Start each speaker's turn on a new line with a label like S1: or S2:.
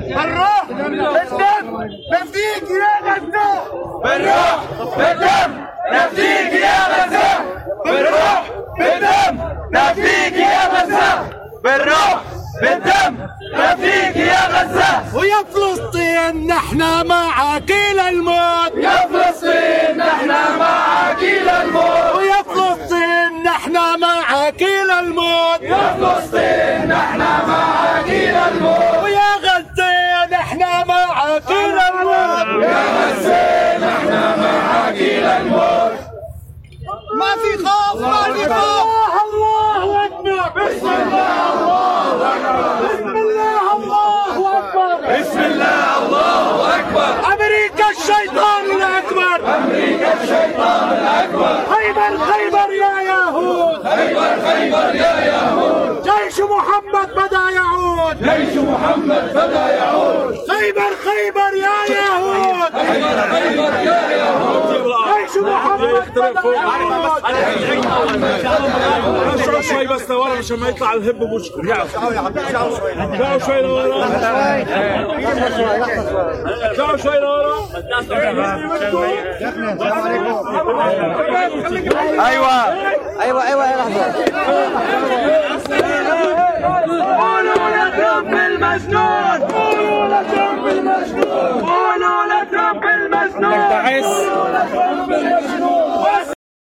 S1: بالروح بالدم نفديك يا غزة.
S2: بالروح بالدم نفديك يا غزة. بالروح بالدم نفديك يا غزة. بالروح بالدم نفديك يا غزة.
S1: ويا فلسطين نحن معك إلى الموت.
S2: يا فلسطين نحن معك إلى الموت.
S1: ويا فلسطين نحن معك إلى الموت.
S2: يا فلسطين نحن معك إلى الموت.
S1: ويا غزة نحن معك إلى الموت.
S2: يا غزة نحن معك إلى الموت.
S1: ما في خوف ما في خوف. الله أكبر.
S2: بسم الله الله أكبر.
S1: بسم الله الله أكبر.
S2: بسم الله الله أكبر.
S1: أمريكا الشيطان الأكبر.
S2: أمريكا الشيطان الأكبر.
S1: خيبر خيبر يا يهود.
S2: خيبر خيبر يا يهود.
S1: جيش محمد بدا يعود.
S2: جيش محمد بدا يعود.
S1: خيبر خيبر يا يهود.
S2: خيبر خيبر يا يهود.
S1: جيش محمد بدا يعود.
S3: رجعوا شوي بس لورا مشان ما يطلع الهب مشكل. رجعوا شوي لورا. رجعوا شوي لورا.
S4: ايوه لحظه.